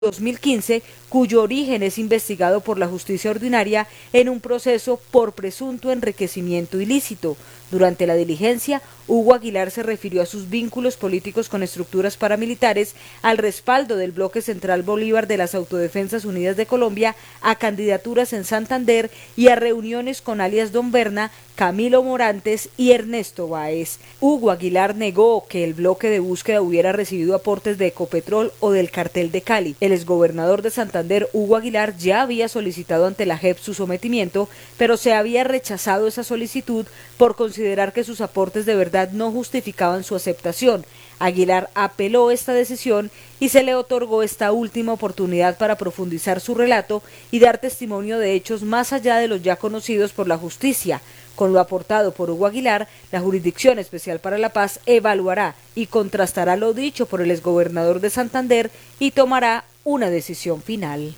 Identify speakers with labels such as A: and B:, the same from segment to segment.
A: 2015, cuyo origen es investigado por la justicia ordinaria en un proceso por presunto enriquecimiento ilícito. Durante la diligencia, Hugo Aguilar se refirió a sus vínculos políticos con estructuras paramilitares, al respaldo del Bloque Central Bolívar de las Autodefensas Unidas de Colombia, a candidaturas en Santander y a reuniones con alias Don Berna, Camilo Morantes y Ernesto Báez. Hugo Aguilar negó que el bloque de búsqueda hubiera recibido aportes de Ecopetrol o del Cartel de Cali. El exgobernador de Santander, Hugo Aguilar, ya había solicitado ante la JEP su sometimiento, pero se había rechazado esa solicitud por considerar que sus aportes de verdad no justificaban su aceptación. Aguilar apeló esta decisión y se le otorgó esta última oportunidad para profundizar su relato y dar testimonio de hechos más allá de los ya conocidos por la justicia. Con lo aportado por Hugo Aguilar, la Jurisdicción Especial para la Paz evaluará y contrastará lo dicho por el exgobernador de Santander y tomará una decisión final.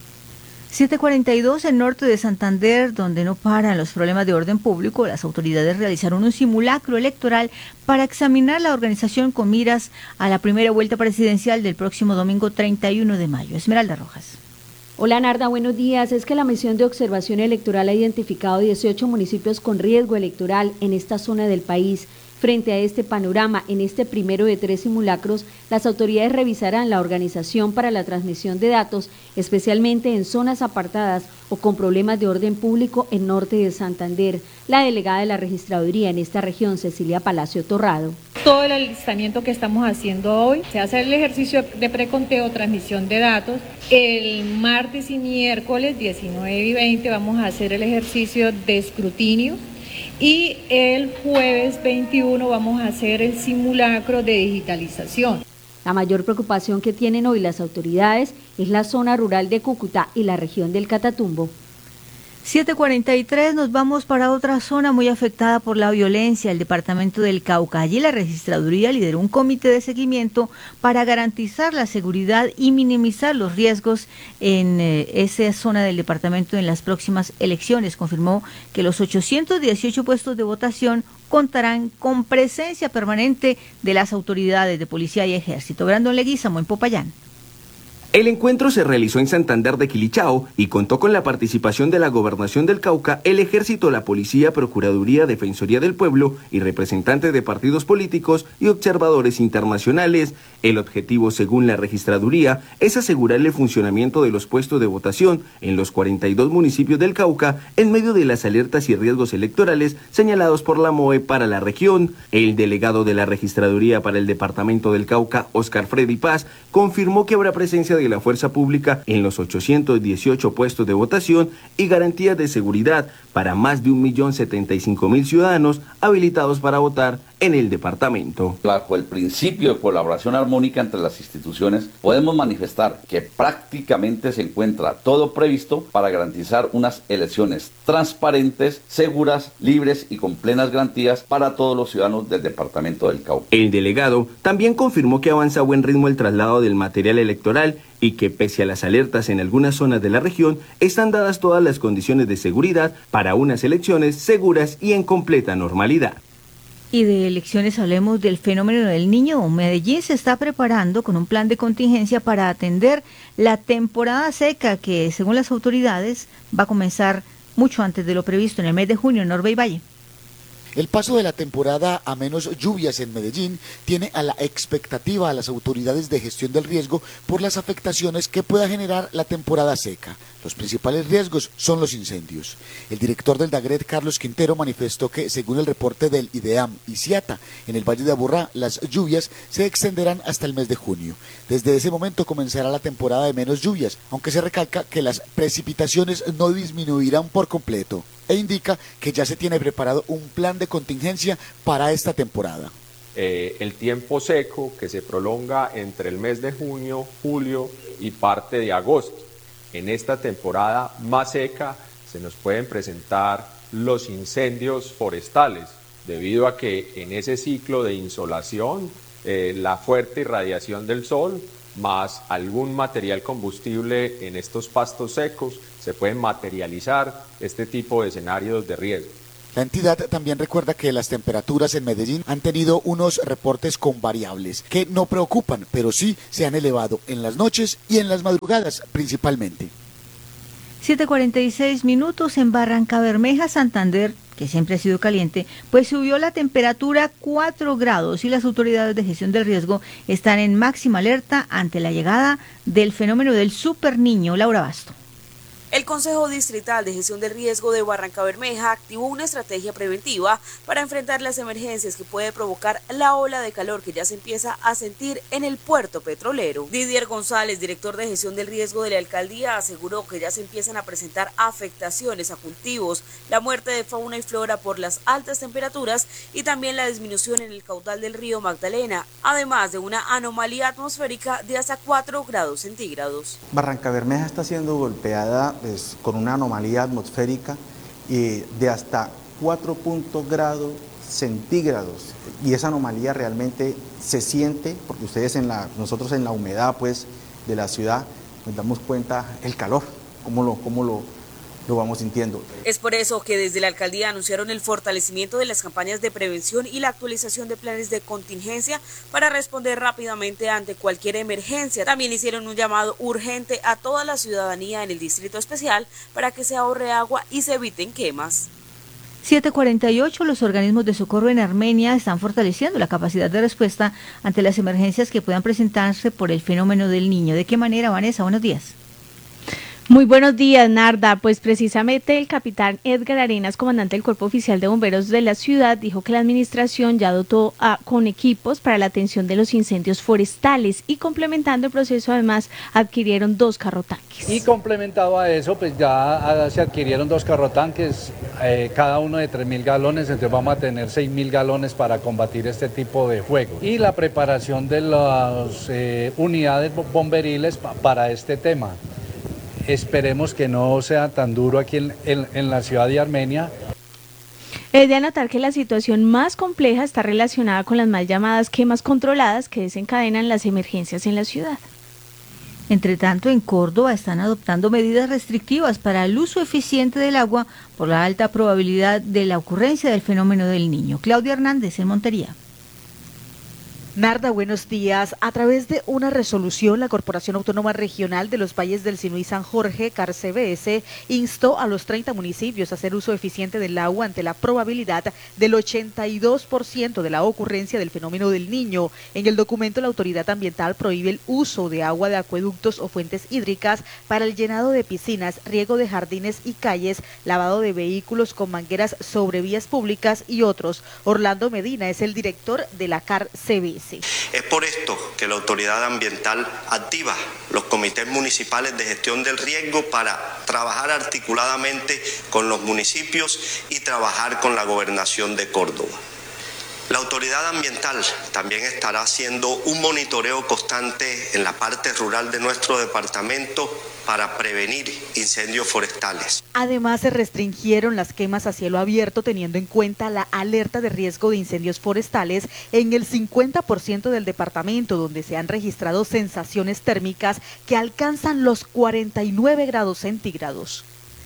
B: 7:42 en norte de Santander, donde no paran los problemas de orden público, las autoridades realizaron un simulacro electoral para examinar la organización con miras a la primera vuelta presidencial del próximo domingo 31 de mayo. Esmeralda Rojas.
C: Hola Narda, buenos días. Es que la misión de observación electoral ha identificado 18 municipios con riesgo electoral en esta zona del país. Frente a este panorama, en este primero de 3 simulacros, las autoridades revisarán la organización para la transmisión de datos, especialmente en zonas apartadas o con problemas de orden público en norte de Santander. La delegada de la registraduría en esta región, Cecilia Palacio Torrado.
D: Todo el alistamiento que estamos haciendo hoy, se hace el ejercicio de preconteo, transmisión de datos. El martes y miércoles 19 y 20 vamos a hacer el ejercicio de escrutinio. Y el jueves 21 vamos a hacer el simulacro de digitalización.
C: La mayor preocupación que tienen hoy las autoridades es la zona rural de Cúcuta y la región del Catatumbo.
B: 7:43, nos vamos para otra zona muy afectada por la violencia, el departamento del Cauca. Allí la registraduría lideró un comité de seguimiento para garantizar la seguridad y minimizar los riesgos en esa zona del departamento en las próximas elecciones. Confirmó que los 818 puestos de votación contarán con presencia permanente de las autoridades de policía y ejército. Brandon Leguízamo en Popayán.
E: El encuentro se realizó en Santander de Quilichao y contó con la participación de la Gobernación del Cauca, el Ejército, la Policía, Procuraduría, Defensoría del Pueblo y representantes de partidos políticos y observadores internacionales. El objetivo, según la registraduría, es asegurar el funcionamiento de los puestos de votación en los 42 municipios del Cauca en medio de las alertas y riesgos electorales señalados por la MOE para la región. El delegado de la registraduría para el departamento del Cauca, Oscar Freddy Paz, confirmó que habrá presencia de la fuerza pública en los 818 puestos de votación y garantías de seguridad para más de 1.075.000 ciudadanos habilitados para votar en el departamento.
F: Bajo el principio de colaboración armónica entre las instituciones, podemos manifestar que prácticamente se encuentra todo previsto para garantizar unas elecciones transparentes, seguras, libres y con plenas garantías para todos los ciudadanos del departamento del Cauca.
E: El delegado también confirmó que avanza a buen ritmo el traslado del material electoral y que pese a las alertas en algunas zonas de la región, están dadas todas las condiciones de seguridad para unas elecciones seguras y en completa normalidad.
B: Y de elecciones hablemos del fenómeno del Niño. Medellín se está preparando con un plan de contingencia para atender la temporada seca que, según las autoridades, va a comenzar mucho antes de lo previsto en el mes de junio en Norbe y Valle.
G: El paso de la temporada a menos lluvias en Medellín tiene a la expectativa a las autoridades de gestión del riesgo por las afectaciones que pueda generar la temporada seca. Los principales riesgos son los incendios. El director del DAGRET, Carlos Quintero, manifestó que, según el reporte del IDEAM y CIATA, en el Valle de Aburrá, las lluvias se extenderán hasta el mes de junio. Desde ese momento comenzará la temporada de menos lluvias, aunque se recalca que las precipitaciones no disminuirán por completo, e indica que ya se tiene preparado un plan de contingencia para esta temporada.
H: El tiempo seco que se prolonga entre el mes de junio, julio y parte de agosto. En esta temporada más seca se nos pueden presentar los incendios forestales, debido a que en ese ciclo de insolación, la fuerte irradiación del sol, más algún material combustible en estos pastos secos, se pueden materializar este tipo de escenarios de riesgo.
G: La entidad también recuerda que las temperaturas en Medellín han tenido unos reportes con variables que no preocupan, pero sí se han elevado en las noches y en las madrugadas principalmente.
B: 7:46 minutos en Barrancabermeja, Santander, que siempre ha sido caliente, pues subió la temperatura 4 grados y las autoridades de gestión del riesgo están en máxima alerta ante la llegada del fenómeno del superniño. Laura Basto.
I: El Consejo Distrital de Gestión del Riesgo de Barrancabermeja activó una estrategia preventiva para enfrentar las emergencias que puede provocar la ola de calor que ya se empieza a sentir en el puerto petrolero. Didier González, director de Gestión del Riesgo de la Alcaldía, aseguró que ya se empiezan a presentar afectaciones a cultivos, la muerte de fauna y flora por las altas temperaturas y también la disminución en el caudal del río Magdalena, además de una anomalía atmosférica de hasta 4 grados centígrados.
J: Barrancabermeja está siendo golpeada con una anomalía atmosférica de hasta 4 grados centígrados, y esa anomalía realmente se siente porque nosotros en la humedad pues de la ciudad nos damos cuenta el calor, cómo lo vamos sintiendo.
I: Es por eso que desde la alcaldía anunciaron el fortalecimiento de las campañas de prevención y la actualización de planes de contingencia para responder rápidamente ante cualquier emergencia. También hicieron un llamado urgente a toda la ciudadanía en el Distrito Especial para que se ahorre agua y se eviten quemas.
B: 7:48, los organismos de socorro en Armenia están fortaleciendo la capacidad de respuesta ante las emergencias que puedan presentarse por el fenómeno del niño. ¿De qué manera, Vanessa? Buenos días.
K: Muy buenos días, Narda. Pues precisamente el capitán Edgar Arenas, comandante del Cuerpo Oficial de Bomberos de la ciudad, dijo que la administración ya dotó con equipos para la atención de los incendios forestales y complementando el proceso además adquirieron 2 carrotanques.
L: Y complementado a eso, pues ya se adquirieron 2 carrotanques, cada uno de 3.000 galones, entonces vamos a tener 6.000 galones para combatir este tipo de fuego. Y la preparación de las unidades bomberiles para este tema. Esperemos que no sea tan duro aquí en la ciudad de Armenia.
K: Es de anotar que la situación más compleja está relacionada con las mal llamadas quemas controladas que desencadenan las emergencias en la ciudad.
B: Entre tanto, en Córdoba están adoptando medidas restrictivas para el uso eficiente del agua por la alta probabilidad de la ocurrencia del fenómeno del niño. Claudia Hernández, en Montería.
M: Narda, buenos días. A través de una resolución, la Corporación Autónoma Regional de los Valles del Sinuí San Jorge, CARCBS, instó a los 30 municipios a hacer uso eficiente del agua ante la probabilidad del 82% de la ocurrencia del fenómeno del niño. En el documento, la autoridad ambiental prohíbe el uso de agua de acueductos o fuentes hídricas para el llenado de piscinas, riego de jardines y calles, lavado de vehículos con mangueras sobre vías públicas y otros. Orlando Medina es el director de la CARCBS.
N: Es por esto que la autoridad ambiental activa los comités municipales de gestión del riesgo para trabajar articuladamente con los municipios y trabajar con la gobernación de Córdoba. La autoridad ambiental también estará haciendo un monitoreo constante en la parte rural de nuestro departamento para prevenir incendios forestales.
M: Además, se restringieron las quemas a cielo abierto teniendo en cuenta la alerta de riesgo de incendios forestales en el 50% del departamento, donde se han registrado sensaciones térmicas que alcanzan los 49 grados centígrados.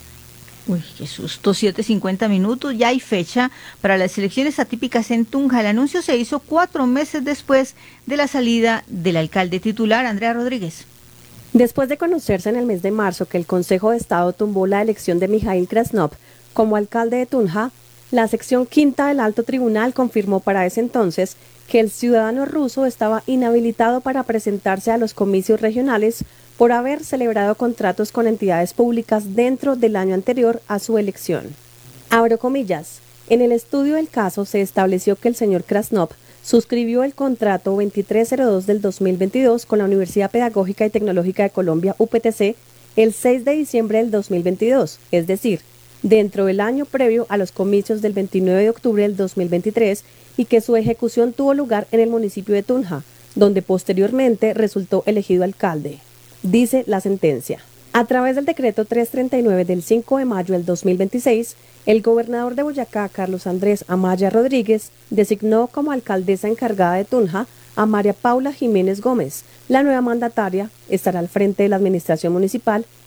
B: Uy, qué susto, 7:50 minutos, ya hay fecha para las elecciones atípicas en Tunja. El anuncio se hizo 4 meses después de la salida del alcalde titular, Andrea Rodríguez.
O: Después de conocerse en el mes de marzo que el Consejo de Estado tumbó la elección de Mijail Krasnov como alcalde de Tunja, la sección quinta del Alto Tribunal confirmó para ese entonces que el ciudadano ruso estaba inhabilitado para presentarse a los comicios regionales por haber celebrado contratos con entidades públicas dentro del año anterior a su elección. Abro comillas. En el estudio del caso se estableció que el señor Krasnov suscribió el contrato 2302 del 2022 con la Universidad Pedagógica y Tecnológica de Colombia, UPTC, el 6 de diciembre del 2022, es decir, dentro del año previo a los comicios del 29 de octubre del 2023 y que su ejecución tuvo lugar en el municipio de Tunja, donde posteriormente resultó elegido alcalde. Dice la sentencia. A través del decreto 339 del 5 de mayo del 2026, el gobernador de Boyacá, Carlos Andrés Amaya Rodríguez, designó como alcaldesa encargada de Tunja a María Paula Jiménez Gómez. La nueva mandataria estará al frente de la administración municipal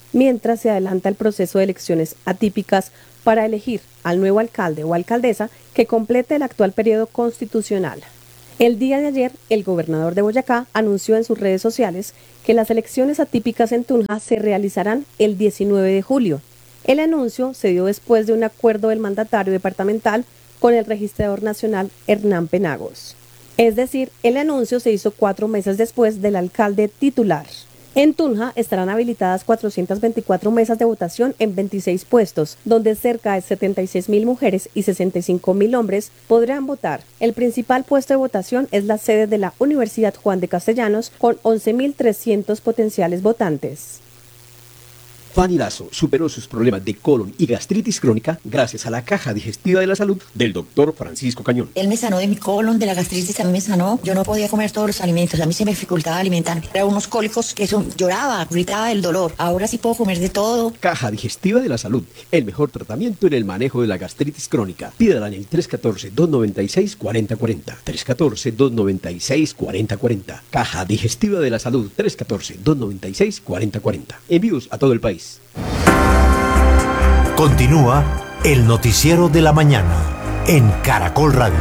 O: mientras se adelanta el proceso de elecciones atípicas para elegir al nuevo alcalde o alcaldesa que complete el actual periodo constitucional. El día de ayer, el gobernador de Boyacá anunció en sus redes sociales que las elecciones atípicas en Tunja se realizarán el 19 de julio. El anuncio se dio después de un acuerdo del mandatario departamental con el registrador nacional Hernán Penagos. Es decir, el anuncio se hizo 4 meses después del alcalde titular. En Tunja estarán habilitadas 424 mesas de votación en 26 puestos, donde cerca de 76.000 mujeres y 65.000 hombres podrán votar. El principal puesto de votación es la sede de la Universidad Juan de Castellanos, con 11.300 potenciales votantes.
P: Fanny Lazo superó sus problemas de colon y gastritis crónica gracias a la caja digestiva de la salud del doctor Francisco Cañón.
Q: Él me sanó de mi colon, de la gastritis, a mí me sanó. Yo no podía comer todos los alimentos, a mí se me dificultaba alimentarme. Era unos cólicos que lloraba, gritaba del dolor. Ahora sí puedo comer de todo.
P: Caja digestiva de la salud, el mejor tratamiento en el manejo de la gastritis crónica. Pídala en el 314-296-4040. 314-296-4040. Caja digestiva de la salud, 314-296-4040. Envíos a todo el país.
R: Continúa el noticiero de la mañana en Caracol Radio.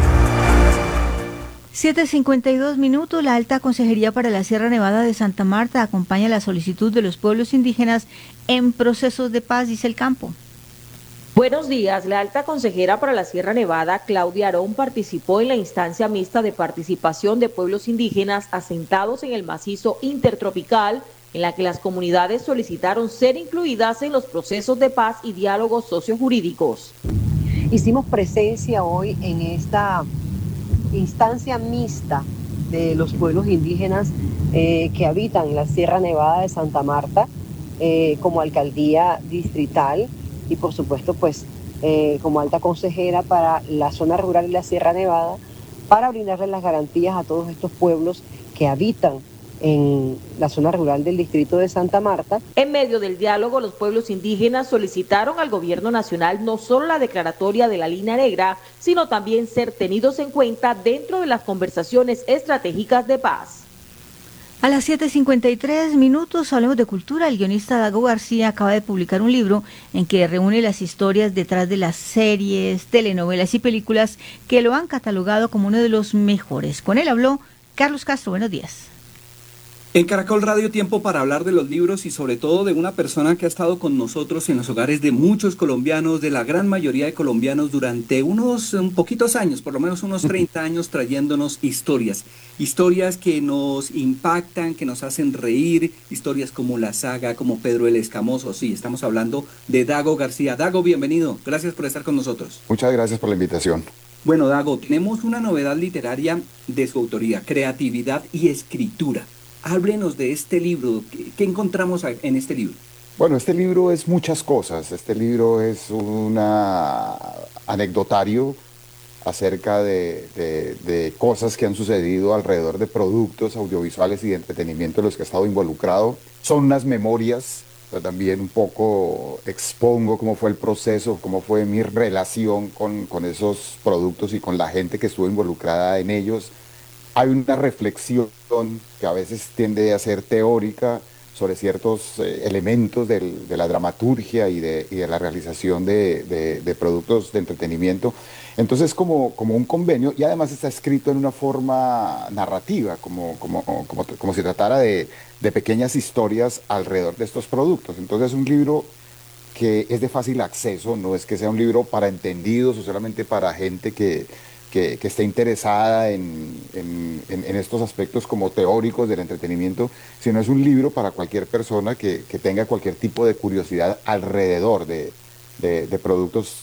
B: 7:52 minutos. La Alta Consejería para la Sierra Nevada de Santa Marta acompaña la solicitud de los pueblos indígenas en procesos de paz, dice el campo.
S: Buenos días. La alta consejera para la Sierra Nevada, Claudia Arón, participó en la instancia mixta de participación de pueblos indígenas asentados en el macizo intertropical, en la que las comunidades solicitaron ser incluidas en los procesos de paz y diálogos sociojurídicos.
T: Hicimos presencia hoy en esta instancia mixta de los pueblos indígenas que habitan en la Sierra Nevada de Santa Marta, como alcaldía distrital y por supuesto pues como alta consejera para la zona rural y la Sierra Nevada, para brindarles las garantías a todos estos pueblos que habitan en la zona rural del distrito de Santa Marta.
S: En medio del diálogo, los pueblos indígenas solicitaron al gobierno nacional no solo la declaratoria de la línea negra, sino también ser tenidos en cuenta dentro de las conversaciones estratégicas de paz.
B: A las 7:53 minutos hablemos de cultura. El guionista Dago García acaba de publicar un libro en que reúne las historias detrás de las series, telenovelas y películas que lo han catalogado como uno de los mejores. Con él habló Carlos Castro. Buenos días.
U: En Caracol Radio, tiempo para hablar de los libros y sobre todo de una persona que ha estado con nosotros en los hogares de muchos colombianos, de la gran mayoría de colombianos durante unos poquitos años, por lo menos unos 30 años, trayéndonos historias que nos impactan, que nos hacen reír, historias como La Saga, como Pedro el Escamoso. Sí, estamos hablando de Dago García. Dago, bienvenido, gracias por estar con nosotros.
V: Muchas gracias por la invitación.
U: Bueno, Dago, tenemos una novedad literaria de su autoría, Creatividad y Escritura. Háblenos de este libro. ¿Qué encontramos en este libro?
V: Bueno, este libro es muchas cosas. Este libro es un anecdotario acerca de cosas que han sucedido alrededor de productos audiovisuales y de entretenimiento en los que he estado involucrado. Son unas memorias, pero también un poco expongo cómo fue el proceso, cómo fue mi relación con esos productos y con la gente que estuvo involucrada en ellos. Hay una reflexión que a veces tiende a ser teórica sobre ciertos elementos de la dramaturgia y de la realización de productos de entretenimiento. Entonces como un convenio, y además está escrito en una forma narrativa, como si tratara de pequeñas historias alrededor de estos productos. Entonces es un libro que es de fácil acceso, no es que sea un libro para entendidos o solamente para gente que esté interesada en estos aspectos como teóricos del entretenimiento, sino es un libro para cualquier persona que tenga cualquier tipo de curiosidad alrededor de productos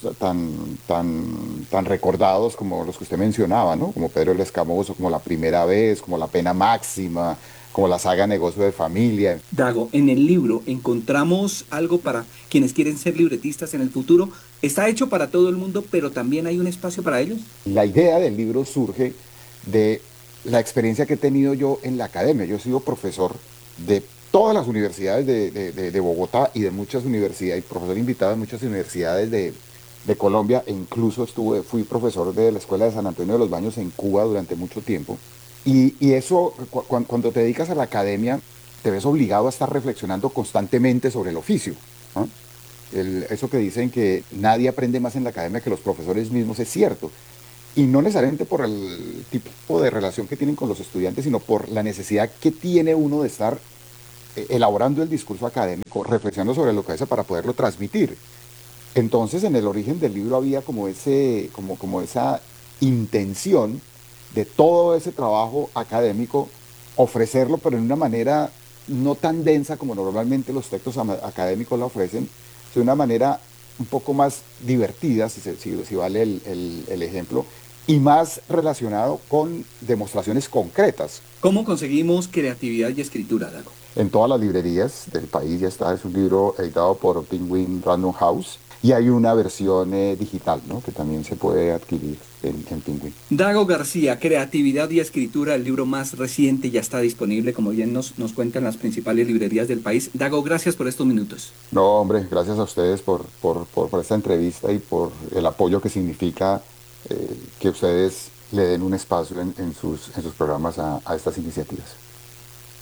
V: tan recordados como los que usted mencionaba, ¿no? Como Pedro el Escamoso, como La Primera Vez, como La Pena Máxima, como la saga Negocio de Familia.
U: Dago, en el libro encontramos algo para quienes quieren ser libretistas en el futuro. ¿Está hecho para todo el mundo, pero también hay un espacio para ellos?
V: La idea del libro surge de la experiencia que he tenido yo en la academia. Yo he sido profesor de todas las universidades de Bogotá y de muchas universidades, y profesor invitado en muchas universidades de Colombia, e incluso fui profesor de la Escuela de San Antonio de los Baños en Cuba durante mucho tiempo. Y eso, cuando te dedicas a la academia, te ves obligado a estar reflexionando constantemente sobre el oficio, ¿no? Eso que dicen que nadie aprende más en la academia que los profesores mismos es cierto. Y no necesariamente por el tipo de relación que tienen con los estudiantes, sino por la necesidad que tiene uno de estar elaborando el discurso académico, reflexionando sobre lo que hace para poderlo transmitir. Entonces, en el origen del libro había como esa intención de todo ese trabajo académico, ofrecerlo, pero en una manera no tan densa como normalmente los textos académicos la ofrecen, de una manera un poco más divertida, si vale el ejemplo, y más relacionado con demostraciones concretas.
U: ¿Cómo conseguimos creatividad y escritura, Dago?
V: En todas las librerías del país ya está, es un libro editado por Penguin Random House, y hay una versión digital, ¿no?, que también se puede adquirir en Penguin.
U: Dago García, Creatividad y Escritura, el libro más reciente, ya está disponible, como bien nos cuentan las principales librerías del país. Dago, gracias por estos minutos.
V: No, hombre, gracias a ustedes por esta entrevista y por el apoyo que significa que ustedes le den un espacio en sus programas a estas iniciativas.